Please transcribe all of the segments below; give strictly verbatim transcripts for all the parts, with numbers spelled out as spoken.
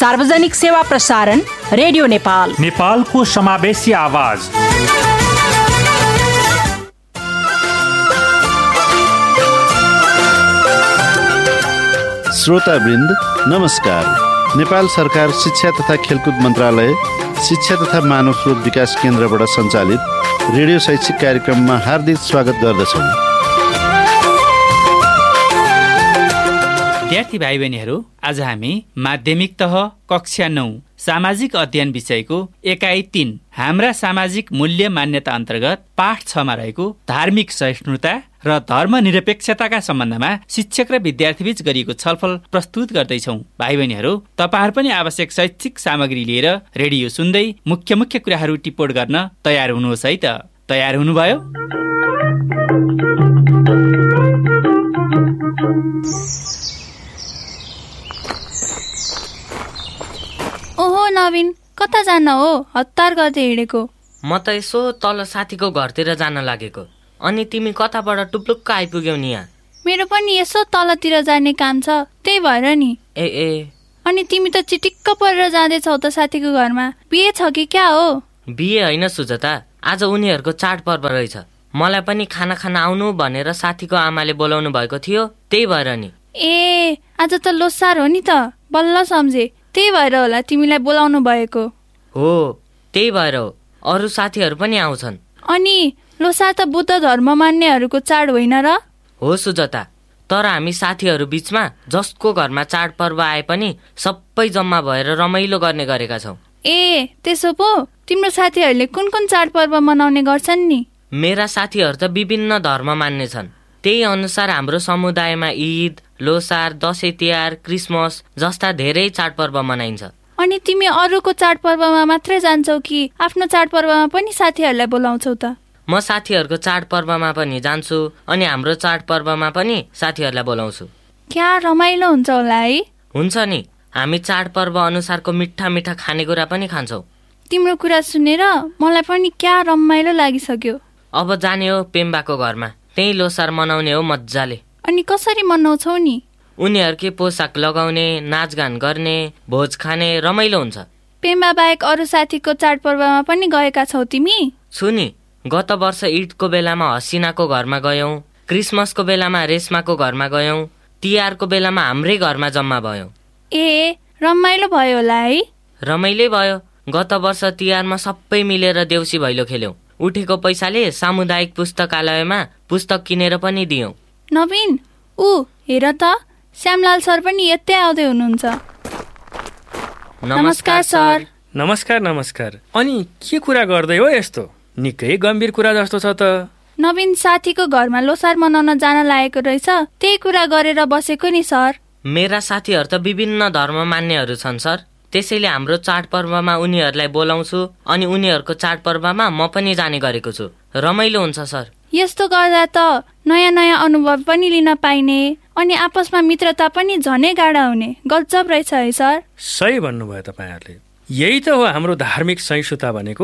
सार्वजनिक सेवा प्रसारण रेडियो नेपाल, नेपालको समावेशी आवाज। श्रोतावृन्द नमस्कार। नेपाल सरकार शिक्षा तथा खेलकुद मन्त्रालय, शिक्षा तथा मानव स्रोत विकास केन्द्रबाट सञ्चालित रेडियो शैक्षिक कार्यक्रममा हार्दिक स्वागत गर्दछौँ। विद्यार्थी भाइ बहिनीहरू, आज हामी माध्यमिक तह कक्षा नौ सामाजिक अध्ययन विषयको एकाइ तीन हाम्रा सामाजिक मूल्य मान्यता अन्तर्गत पाठ छमा रहेको धार्मिक सहिष्णुता र धर्मनिरपेक्षताका सम्बन्धमा शिक्षक र विद्यार्थीबीच गरिएको छलफल प्रस्तुत गर्दैछौँ। भाइ बहिनीहरू, तपाईहरू पनि आवश्यक शैक्षिक सामग्री लिएर रेडियो सुन्दै मुख्य मुख्य कुराहरू टिप्पण गर्न तयार हुनुहोस् है त। तयार हुनुभयो? ओहो नवीन, कता जान हो? हतार गर्दै हिँडेको। म त यसो तल साथीको घरतिर जान लागेको। अनि तिमी कताबाट टुप्लुक्क आइपुग्यौ नि यहाँ? मेरो पनि यसो तलतिर जाने काम छ, त्यही भएर नि। ए ए अनि तिमी त चिटिक्क परेर जाँदैछौ त साथीको घरमा। बिहे छ कि क्या हो? बिहे होइन सुजता, आज उनीहरूको चाडपर्व रहेछ। मलाई पनि खाना खान आउनु भनेर साथीको आमाले बोलाउनु भएको थियो, त्यही भएर नि। ए आज त लोसार हो नि त, बल्ल सम्झे। त्यही भएर होला तिमीलाई बोलाउनु भएको। हो, त्यही भएर हो। अरू साथीहरू पनि आउँछन्। अनि लोसार त बुद्ध धर्म मान्नेहरूको चाड होइन र? हो सुजता, तर हामी साथीहरू बीचमा जसको घरमा चाडपर्व आए पनि सबै जम्मा भएर रमाइलो गर्ने गरेका छौँ। ए त्यसो पो तिम्रो साथीहरूले कुन कुन चाडपर्व मनाउने गर्छन् नि? मेरा साथीहरू त विभिन्न धर्म मान्ने छन्। त्यही अनुसार हाम्रो समुदायमा ईद, लोसार, दसैँ तिहार, क्रिसमस जस्ता धेरै चाडपर्व मनाइन्छ। अनि तिमी अरूको चाडपर्वमा मात्रै जान्छौ कि आफ्नो चाडपर्वमा पनि साथीहरूलाई बोलाउँछौ त? म साथीहरूको चाडपर्वमा पनि जान्छु अनि हाम्रो चाडपर्वमा पनि साथीहरूलाई बोलाउँछु। क्या रमाइलो हुन्छ होला है? हुन्छ नि, हामी चाडपर्व अनुसारको मिठा मिठा खानेकुरा पनि खान्छौँ। तिम्रो कुरा सुनेर मलाई पनि क्या रमाइलो लागिसक्यो। अब जाने हो पेम्बाको घरमा, त्यही लोसार मनाउने हो मजाले। अनि कसरी मनाउँछौ नि? उनीहरूकै पोसाक लगाउने, नाचगान गर्ने, भोज खाने, रमाइलो हुन्छ। पेम्बा बाहेक अरू साथीको चाडपर्वमा पनि गएका छौ तिमी? छु नि, गत वर्ष ईदको बेलामा हसिनाको घरमा गयौँ, क्रिसमसको बेलामा रेशमाको घरमा गयौँ, तिहारको बेलामा हाम्रै घरमा जम्मा भयौँ। ए रमाइलो भयो होला है? रमाइलै भयो। गत वर्ष तिहारमा सबै मिलेर देउसी भैलो खेल्यौँ। उठेको पैसाले सामुदायिक पुस्तकालयमा पुस्तक किनेर पनि दियौँ। नवीन, ऊ हेर त, श्यामलाल सर पनि यतै आउँदै हुनुहुन्छ। नमस्कार सर। नमस्कार नमस्कार। अनि के कुरा गर्दै हो यस्तो? निकै गम्भीर कुरा जस्तो छ त। नवीन साथीको घरमा लोसार मनाउन जान लागेको रहेछ, त्यही कुरा गरेर बसेको नि सर। मेरा साथीहरू त विभिन्न धर्म मान्नेहरू छन् सर, त्यसैले हाम्रो चाडपर्वमा उनीहरूलाई बोलाउँछु अनि उनीहरूको चाडपर्वमा म पनि जाने गरेको छु। रमाइलो हुन्छ सर। यस्तो गर्दा त नयाँ नयाँ अनुभव पनि लिन पाइने अनि आपसमा मित्रता पनि झनै गाढा हुने। गजब रहेछ है सर। सही भन्नुभयो तपाईँहरूले। यही त हो हाम्रो धार्मिक सहिष्णुता भनेको।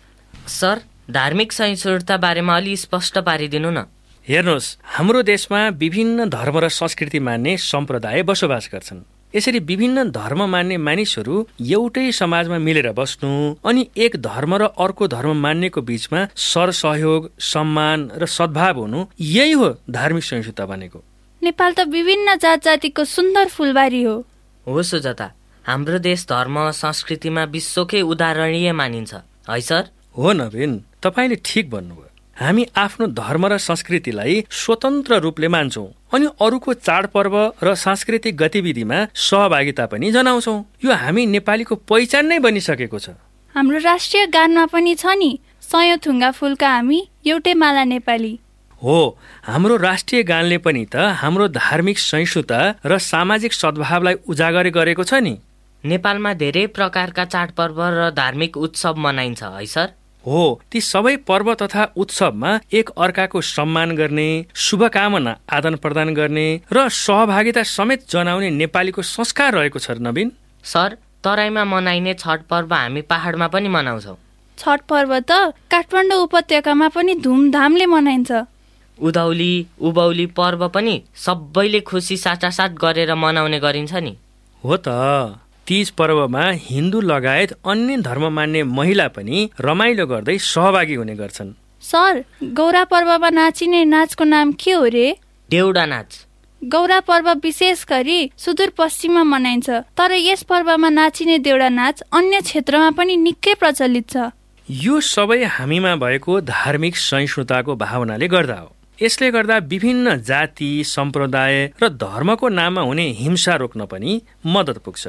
सर, धार्मिक सहिष्णुता बारेमा अलि स्पष्ट पारिदिनु न। हेर्नुहोस्, हाम्रो देशमा विभिन्न धर्म र संस्कृति मान्ने सम्प्रदाय बसोबास गर्छन्। यसरी विभिन्न धर्म मान्ने मानिसहरू एउटै समाजमा मिलेर बस्नु अनि एक धर्म र अर्को धर्म मान्नेको बीचमा सरसहयोग, सम्मान र सद्भाव हुनु, यही हो धार्मिक सहिष्णुता भनेको। नेपाल त विभिन्न जात जातिको सुन्दर फुलबारी हो। हो सुजता, हाम्रो देश धर्म संस्कृतिमा विश्वकै उदाहरणीय मानिन्छ है सर? हो नवीन, तपाईँले ठिक भन्नुभयो। हामी आफ्नो धर्म र संस्कृतिलाई स्वतन्त्र रूपले मान्छौँ अनि अरूको चाडपर्व र सांस्कृतिक गतिविधिमा सहभागिता पनि जनाउँछौँ। यो हामी नेपालीको पहिचान नै बनिसकेको छ। हाम्रो राष्ट्रिय गानमा पनि छ नि, सयौं थुङ्गा फुलका हामी एउटै माला नेपाली। हो, हाम्रो राष्ट्रिय गानले पनि त हाम्रो धार्मिक सहिष्णुता र सामाजिक सद्भावलाई उजागर गरेको छ नि। नेपालमा धेरै प्रकारका चाडपर्व र धार्मिक उत्सव मनाइन्छ है सर? हो, ती सबै पर्व तथा उत्सवमा एक अर्काको सम्मान गर्ने, शुभकामना आदान प्रदान गर्ने र सहभागिता समेत जनाउने नेपालीको संस्कार रहेको छ नवीन। सर, तराईमा मनाइने छठ पर्व हामी पहाडमा पनि मनाउँछौँ। छठ पर्व त काठमाडौँ उपत्यकामा पनि धुमधामले मनाइन्छ। उधौली उभौली पर्व पनि सबैले खुसी साटासाट गरेर मनाउने गरिन्छ नि। हो त, तीज पर्वमा हिन्दू लगायत अन्य धर्म मान्ने महिला पनि रमाइलो गर्दै सहभागी हुने गर्छन्। सर, गौरा पर्वमा नाचिने नाचको नाम के हो रे? देउडा नाच। गौरा पर्व विशेष गरी सुदूरपश्चिममा मनाइन्छ, तर यस पर्वमा नाचिने देउडा नाच अन्य क्षेत्रमा पनि निकै प्रचलित छ। यो सबै हामीमा भएको धार्मिक सहिष्णुताको भावनाले गर्दा हो। यसले गर्दा विभिन्न जाति, सम्प्रदाय र धर्मको नाममा हुने हिंसा रोक्न पनि मद्दत पुग्छ।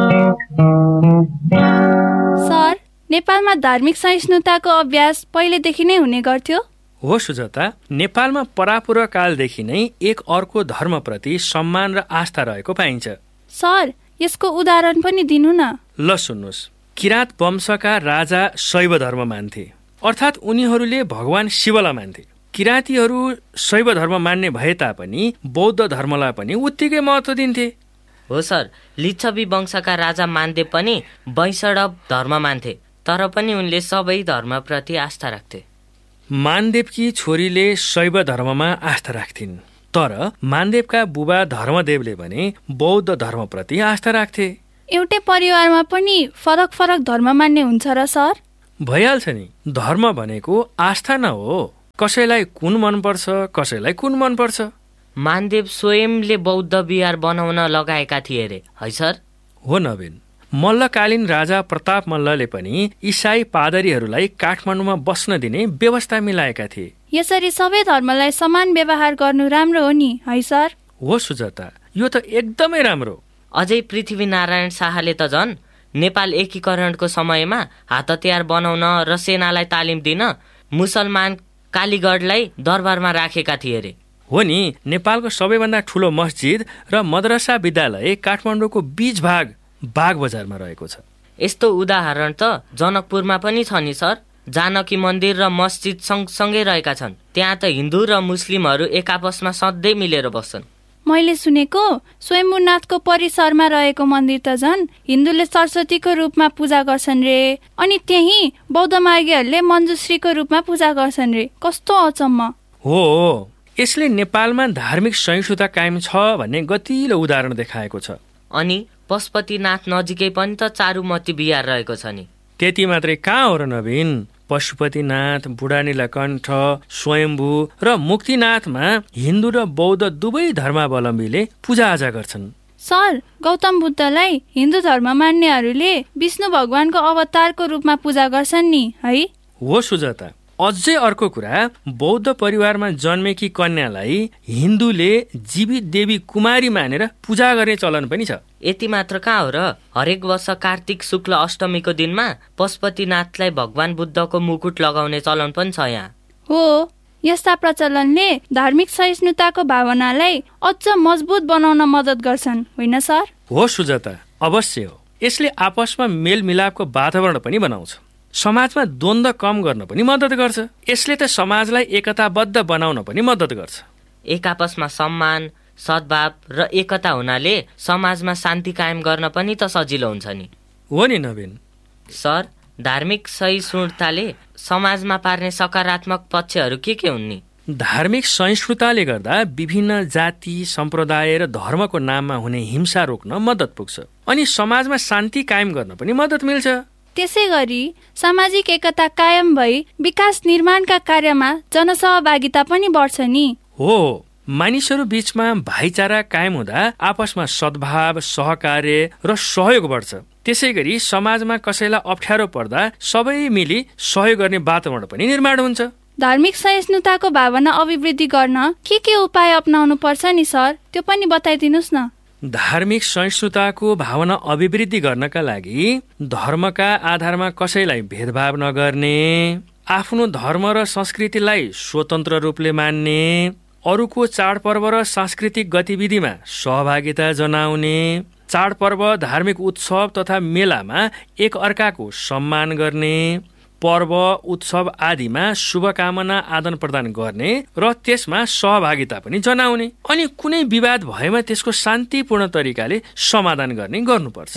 सर, नेपालमा धार्मिक सहिष्णुताको अभ्यास पहिलेदेखि नै हुने गर्थ्यो? हो सुजाता, नेपालमा परापुर कालदेखि नै एक अर्को धर्मप्रति सम्मान र आस्था रहेको पाइन्छ। सर, यसको उदाहरण पनि दिनु न। ल सुन्नुहोस्, किराँत वंशका राजा शैव धर्म मान्थे, अर्थात् उनीहरूले भगवान शिवलाई मान्थे। किराँतीहरू शैव धर्म मान्ने भए तापनि बौद्ध धर्मलाई पनि उत्तिकै महत्त्व दिन्थे। हो सर, लिच्छवी वंशका राजा मानदेव पनि वैष्णव धर्म मान्थे, तर पनि उनले सबै धर्मप्रति आस्था राख्थे। मानदेवकी छोरीले शैव धर्ममा आस्था राख्थिन्, तर मानदेवका बुबा धर्मदेवले भने बौद्ध धर्मप्रति आस्था राख्थे। एउटै परिवारमा पनि फरक फरक धर्म मान्ने हुन्छ र सर? भइहाल्छ नि, धर्म भनेको आस्था न हो। कसैलाई कुन मनपर्छ, कसैलाई कुन मनपर्छ। मानदेव स्वयंले बौद्ध विहार बनाउन लगाएका थिए रे, है सर? हो नवीन, मल्लकालीन राजा प्रताप मल्लले पनि इसाई पादरीहरूलाई काठमाडौँमा बस्न दिने व्यवस्था मिलाएका थिए। यसरी सबै धर्मलाई समान व्यवहार गर्नु राम्रो हो नि, है सर? हो सुजाता, यो त एकदमै राम्रो। अझै पृथ्वीनारायण शाहले त झन् नेपाल एकीकरणको समयमा हात हतियार बनाउन र सेनालाई तालिम दिन मुसलमान कालीगढलाई दरबारमा राखेका थिए रे। हो नि, नेपालको सबैभन्दा ठुलो मस्जिद र मद्रसा विद्यालय काठमाडौँको बीच भाग बाग बजारमा रहेको छ। यस्तो उदाहरण त जनकपुरमा पनि छ नि सर। जानकी मन्दिर र मस्जिद सँगसँगै रहेका छन्। त्यहाँ त हिन्दू र मुस्लिमहरू एक आपसमा सधैँ मिलेर बस्छन्। मैले सुनेको स्वयम्भूनाथको परिसरमा रहेको मन्दिर त झन् हिन्दूले सरस्वतीको रूपमा पूजा गर्छन् रे, अनि त्यही बौद्ध मार्गीहरूले मञ्जुश्रीको रूपमा पूजा गर्छन् रे। कस्तो अचम्म हो। यसले नेपालमा धार्मिक सहिष्णुता कायम छ भन्ने गतिलो उदाहरण देखाएको छ। अनि पशुपतिनाथ नजिकै पनि त चारुमती बिहार रहेको छ नि। त्यति मात्रै कहाँ हो र नवीन, पशुपतिनाथ, बुढानीलकण्ठ, स्वयम्भू र मुक्तिनाथमा हिन्दू र बौद्ध दुवै धर्मावलम्बीले पूजाआजा गर्छन्। सर, गौतम बुद्धलाई हिन्दू धर्म मान्नेहरूले विष्णु भगवानको अवतारको रूपमा पूजा गर्छन् नि, है? हो सुजाता, अझै अर्को कुरा, बौद्ध परिवारमा जन्मेकी कन्यालाई हिन्दूले जीवित देवी कुमारी मानेर पूजा गर्ने चलन पनि छ। यति मात्र कहाँ हो र, हरेक वर्ष कार्तिक शुक्ल अष्टमीको दिनमा पशुपतिनाथलाई भगवान बुद्धको मुकुट लगाउने चलन पनि छ यहाँ। हो, यस्ता प्रचलनले धार्मिक सहिष्णुताको भावनालाई अझ मजबुत बनाउन मद्दत गर्छन्, होइन सर? हो सुजाता, अवश्य हो। यसले आपसमा मेलमिलापको वातावरण पनि बनाउँछ, समाजमा द्वन्द्व कम गर्न पनि मद्दत गर्छ। यसले त समाजलाई एकताबद्ध बनाउन पनि मद्दत गर्छ। एक आपसमा सम्मान, सद्भाव र एकता हुनाले समाजमा शान्ति कायम गर्न पनि त सजिलो हुन्छ नि। हो नि नवीन। सर, धार्मिक सहिष्णुताले समाजमा पार्ने सकारात्मक पक्षहरू के के हुन् नि? धार्मिक सहिष्णुताले गर्दा विभिन्न जाति, सम्प्रदाय र धर्मको नाममा हुने हिंसा रोक्न मद्दत पुग्छ, अनि समाजमा शान्ति कायम गर्न पनि मद्दत मिल्छ। त्यसै गरी सामाजिक एकता कायम भई विकास निर्माणका कार्यमा जनसहभागिता पनि बढ्छ नि। हो, मानिसहरू बीचमा भाइचारा कायम हुँदा आपसमा सद्भाव, सहकार्य र सहयोग बढ्छ। त्यसै गरी समाजमा कसैलाई अप्ठ्यारो पर्दा सबै मिली सहयोग गर्ने वातावरण पनि निर्माण हुन्छ। धार्मिक सहिष्णुताको भावना अभिवृद्धि गर्न के के उपाय अपनाउनु पर्छ नि सर, त्यो पनि बताइदिनुस् न। धार्मिक सहिष्णुताको भावना अभिवृद्धि गर्नका लागि धर्मका आधारमा कसैलाई भेदभाव नगर्ने, आफ्नो धर्म र संस्कृतिलाई स्वतन्त्र रूपले मान्ने, अरूको चाडपर्व र सांस्कृतिक गतिविधिमा सहभागिता जनाउने, चाडपर्व, धार्मिक उत्सव तथा मेलामा एक अर्काको सम्मान गर्ने, पर्व उत्सव आदिमा शुभकामना आदान प्रदान गर्ने र त्यसमा सहभागिता पनि जनाउने, अनि कुनै विवाद भएमा त्यसको शान्तिपूर्ण तरिकाले समाधान गर्ने गर्नुपर्छ।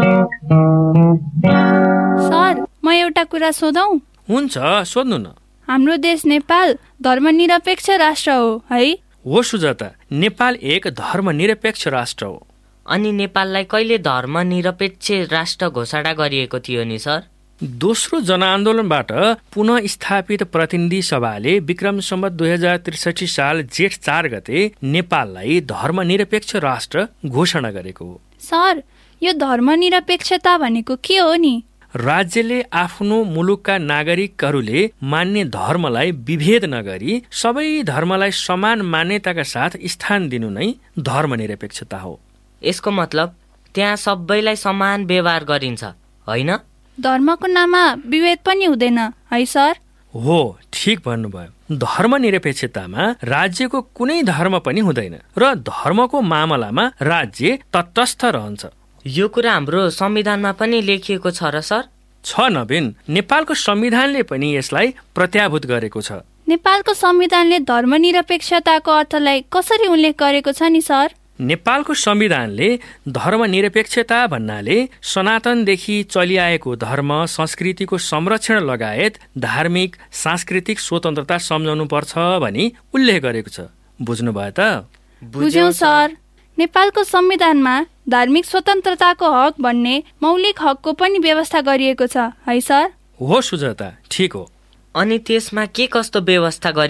सर, म एउटा कुरा सोधौं? हुन्छ, सोध्नु न। हाम्रो देश नेपाल धर्मनिरपेक्ष राष्ट्र हो, है? हो सुजाता, नेपाल एक धर्मनिरपेक्ष राष्ट्र हो। अनि नेपाललाई कहिले धर्मनिरपेक्ष राष्ट्र घोषणा गरिएको थियो नि सर? दोस्रो जनआन्दोलनबाट पुनः स्थापित प्रतिनिधि सभाले विक्रम सम्वत दुई हजार त्रिसठी साल जेठ चार गते नेपाललाई धर्मनिरपेक्ष राष्ट्र घोषणा गरेको हो। सर, यो धर्मनिरपेक्षता भनेको के हो नि? राज्यले आफ्नो मुलुकका नागरिकहरूले मान्ने धर्मलाई विभेद नगरी सबै धर्मलाई समान मान्यताका साथ स्थान दिनु नै धर्मनिरपेक्षता हो। यसको मतलब त्यहाँ सबैलाई समान व्यवहार गरिन्छ, होइन? धर्मको नाममा विभेद पनि हुँदैन है सर? हो, ठिक भन्नुभयो। धर्मनिरपेक्षतामा राज्यको कुनै धर्म पनि हुँदैन र धर्मको मामलामा राज्य तटस्थ रहन्छ। यो कुरा हाम्रो संविधानमा पनि लेखिएको छ र सर? छ नवीन, नेपालको संविधानले पनि यसलाई प्रत्याभूत गरेको छ। नेपालको संविधानले धर्मनिरपेक्षताको अर्थलाई कसरी उल्लेख गरेको छ नि सर? नेपालको संविधानले धर्मनिरपेक्षता भन्नाले सनातनदेखि चलिआएको धर्म संस्कृतिको संरक्षण लगायत धार्मिक सांस्कृतिक स्वतन्त्रता सम्झाउनु पर्छ भनी उल्लेख गरेको छ। बुझ्नुभयो त? बुझ्यौं सर। नेपालको संविधानमा धार्मिक स्वतन्त्रताको हक भन्ने मौलिक हकको पनि व्यवस्था गरिएको छ है सर? हो सुजाता, ठिक हो। अनि त्यसमा के कस्तो व्यवस्था गरि